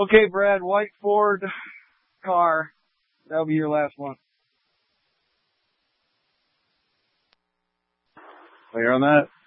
Okay, Brad, white Ford car. That'll be your last one. Clear on that?